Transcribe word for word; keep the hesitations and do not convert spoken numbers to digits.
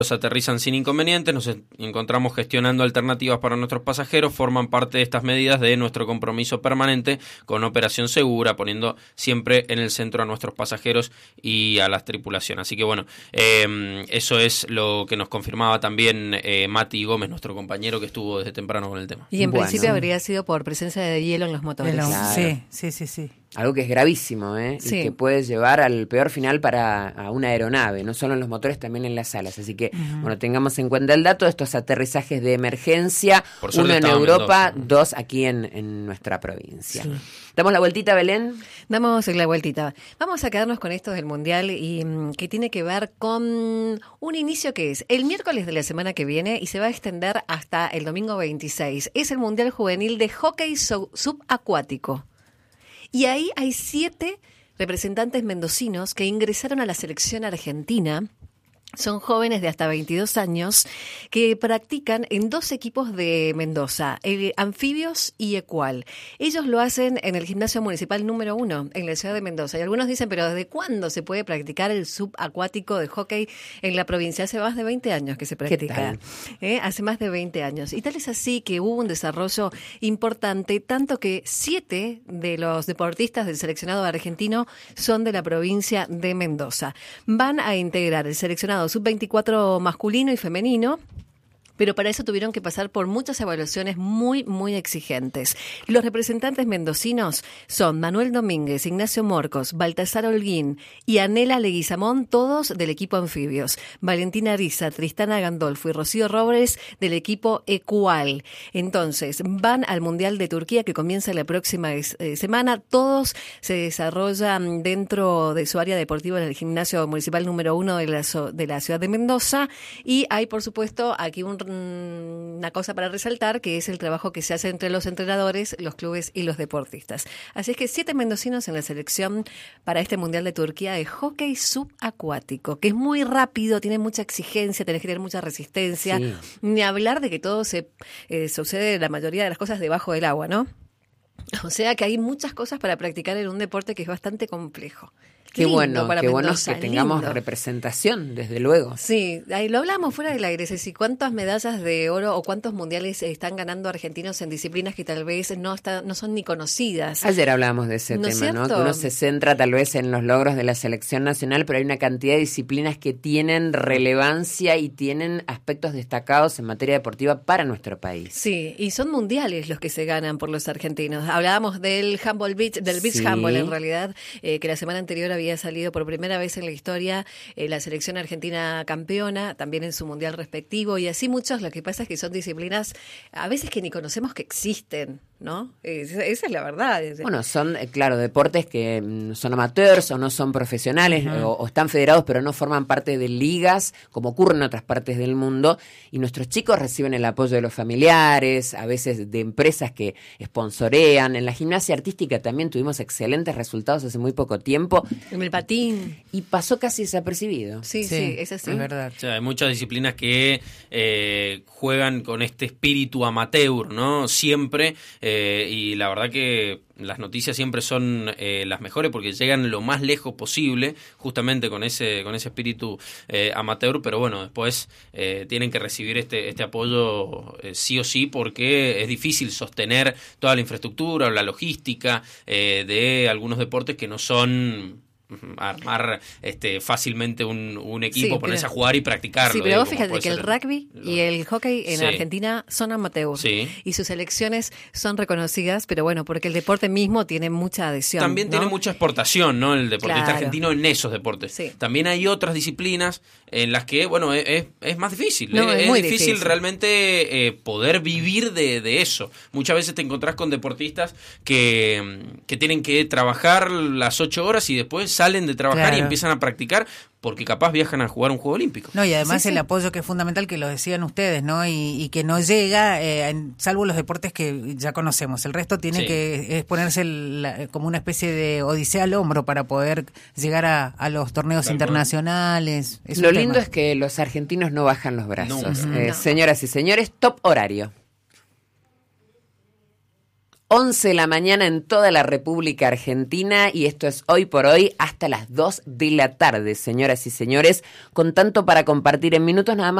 aterrizan sin inconvenientes, nos encontramos gestionando alternativas para nuestros pasajeros, forman parte de estas medidas de nuestro compromiso permanente con operación segura, poniendo siempre en el centro a nuestros pasajeros y a las tripulaciones. Así que bueno, eh, eso es lo que nos confirmaba también eh, Mati Gómez, nuestro compañero que estuvo desde temprano con el tema. Y en bueno. principio habría sido por presencia de hielo en los motores. Claro. Sí, sí, sí, sí. Algo que es gravísimo, ¿eh? Sí. Y que puede llevar al peor final para a una aeronave, no solo en los motores, también en las alas. Así que, uh-huh. bueno, tengamos en cuenta el dato de estos aterrizajes de emergencia, Por uno en Europa, Mendoza. dos aquí en, en nuestra provincia. Sí. ¿Damos la vueltita, Belén? Damos la vueltita. Vamos a quedarnos con esto del Mundial y mm, que tiene que ver con un inicio que es el miércoles de la semana que viene y se va a extender hasta el domingo veintiséis. Es el Mundial Juvenil de Hockey Subacuático. Y ahí hay siete representantes mendocinos que ingresaron a la selección argentina. Son jóvenes de hasta veintidós años que practican en dos equipos de Mendoza, el Anfibios y Ecual. Ellos lo hacen en el gimnasio municipal número uno en la ciudad de Mendoza. Y algunos dicen, pero ¿desde cuándo se puede practicar el subacuático de hockey en la provincia? Hace más de veinte años que se practica. ¿Eh? Hace más de veinte años. Y tal es así que hubo un desarrollo importante, tanto que siete de los deportistas del seleccionado argentino son de la provincia de Mendoza. Van a integrar el seleccionado sub veinticuatro masculino y femenino, pero para eso tuvieron que pasar por muchas evaluaciones muy, muy exigentes. Los representantes mendocinos son Manuel Domínguez, Ignacio Morcos, Baltasar Holguín y Anela Leguizamón, todos del equipo Anfibios. Valentina Ariza, Tristana Gandolfo y Rocío Robles del equipo Ecual. Entonces, van al Mundial de Turquía que comienza la próxima eh, semana. Todos se desarrollan dentro de su área deportiva en el gimnasio municipal número uno de la, de la ciudad de Mendoza. Y hay, por supuesto, aquí un una cosa para resaltar, que es el trabajo que se hace entre los entrenadores, los clubes y los deportistas. Así es que siete mendocinos en la selección para este Mundial de Turquía de hockey subacuático, que es muy rápido, tiene mucha exigencia, tenés que tener mucha resistencia, sí. Ni hablar de que todo se eh, sucede, la mayoría de las cosas debajo del agua, ¿no? O sea que hay muchas cosas para practicar en un deporte que es bastante complejo. Qué lindo bueno, para qué Mendoza, bueno que tengamos lindo. Representación, desde luego. Sí, ahí lo hablamos fuera del aire, Ceci, cuántas medallas de oro o cuántos mundiales están ganando argentinos en disciplinas que tal vez no está, no son ni conocidas. Ayer hablábamos de ese ¿No tema, ¿no? Que cierto? uno se centra tal vez en los logros de la selección nacional, pero hay una cantidad de disciplinas que tienen relevancia y tienen aspectos destacados en materia deportiva para nuestro país. Sí, y son mundiales los que se ganan por los argentinos. Hablábamos del handball beach, del beach Sí. handball en realidad, eh, que la semana anterior había salido por primera vez en la historia eh, la selección argentina campeona, también en su mundial respectivo, y así muchos. Lo que pasa es que son disciplinas a veces que ni conocemos que existen, ¿no? Es, esa es la verdad. Bueno, son, eh, claro, deportes que mm, son amateurs o no son profesionales, uh-huh. o, o están federados pero no forman parte de ligas, como ocurre en otras partes del mundo, y nuestros chicos reciben el apoyo de los familiares, a veces de empresas que sponsorean. En la gimnasia artística también tuvimos excelentes resultados hace muy poco tiempo. En el patín. Y pasó casi desapercibido. Sí, sí, sí, es así. Es verdad. O sea, hay muchas disciplinas que eh, juegan con este espíritu amateur, ¿no? Siempre, eh, y la verdad que las noticias siempre son eh, las mejores porque llegan lo más lejos posible, justamente con ese con ese espíritu eh, amateur, pero bueno, después eh, tienen que recibir este este apoyo eh, sí o sí, porque es difícil sostener toda la infraestructura o la logística eh, de algunos deportes que no son armar este fácilmente un, un equipo, sí, ponerse pero, a jugar y practicarlo. Sí, pero digo, vos fíjate que el rugby y el hockey en sí. Argentina son amateur, sí. y sus selecciones son reconocidas, pero bueno, porque el deporte mismo tiene mucha adhesión. También ¿no? tiene mucha exportación, ¿no? El deportista claro. argentino en esos deportes. Sí. También hay otras disciplinas en las que, bueno, es, es más difícil. No, es, es muy difícil, difícil realmente eh, poder vivir de, de eso. Muchas veces te encontrás con deportistas que, que tienen que trabajar las ocho horas y después salen de trabajar claro. y empiezan a practicar porque capaz viajan a jugar un juego olímpico. No, y además sí, el sí. apoyo que es fundamental, que lo decían ustedes, ¿no? Y, y que no llega, eh, en, salvo los deportes que ya conocemos. El resto tiene sí. que es ponerse el, la, como una especie de odisea al hombro para poder llegar a, a los torneos Tal internacionales. Es lo lindo tema. Es que los argentinos no bajan los brazos. No. Eh, no. Señoras y señores, top horario. once de la mañana en toda la República Argentina y esto es Hoy por Hoy hasta las dos de la tarde, señoras y señores, con tanto para compartir en minutos nada más.